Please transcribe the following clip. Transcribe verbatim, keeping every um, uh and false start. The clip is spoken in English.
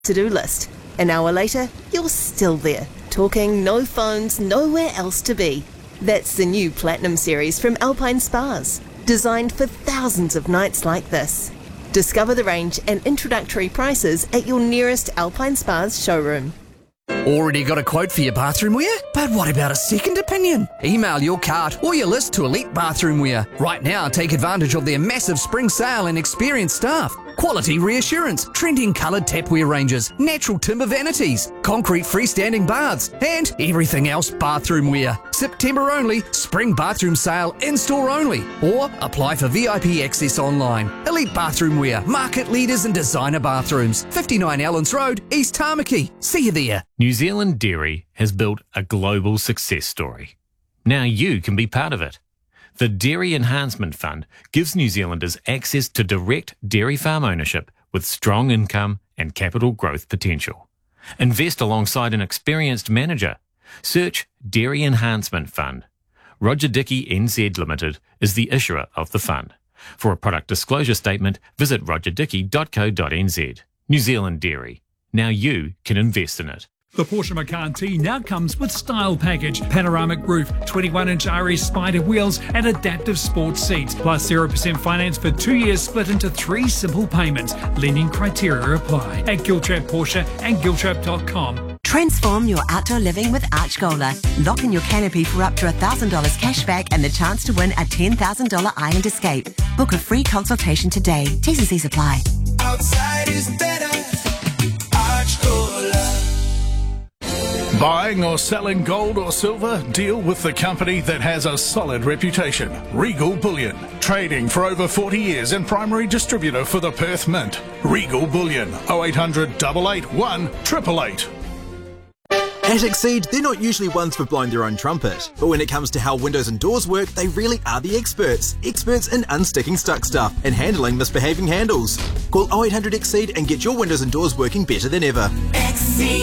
to-do list. An hour later, you're still there, talking no phones, nowhere else to be. That's the new Platinum Series from Alpine Spas, designed for thousands of nights like this. Discover the range and introductory prices at your nearest Alpine Spas showroom. Already got a quote for your bathroom wear? But what about a second opinion? Email your cart or your list to Elite Bathroom Wear. Right now, take advantage of their massive spring sale and experienced staff. Quality reassurance, trending coloured tapware ranges, natural timber vanities, concrete freestanding baths, and everything else bathroom wear. September only, spring bathroom sale in-store only. Or apply for V I P access online. Elite Bathroom Wear, market leaders in designer bathrooms. fifty-nine Allens Road, East Tamaki. See you there. New Zealand Dairy has built a global success story. Now you can be part of it. The Dairy Enhancement Fund gives New Zealanders access to direct dairy farm ownership with strong income and capital growth potential. Invest alongside an experienced manager. Search Dairy Enhancement Fund. Roger Dickey N Z Limited is the issuer of the fund. For a product disclosure statement, visit roger dickey dot co dot n z. New Zealand Dairy. Now you can invest in it. The Porsche Macan T now comes with Style Package, panoramic roof, twenty-one inch R S Spider wheels and adaptive sports seats, plus zero percent finance for two years split into three simple payments. Lending criteria apply at Giltrap Porsche and giltrap dot com. Transform your outdoor living with Archgola. Lock in your canopy for up to one thousand dollars cash back and the chance to win a ten thousand dollars Island Escape. Book a free consultation today. T's and C's apply. Outside is better. Archgola. Buying or selling gold or silver? Deal with the company that has a solid reputation. Regal Bullion. Trading for over forty years and primary distributor for the Perth Mint. Regal Bullion. oh eight hundred, eight eight one, eight eight eight. At Exceed, they're not usually ones for blowing their own trumpet. But when it comes to how windows and doors work, they really are the experts. Experts in unsticking stuck stuff and handling misbehaving handles. Call oh eight hundred Exceed and get your windows and doors working better than ever. Exceed.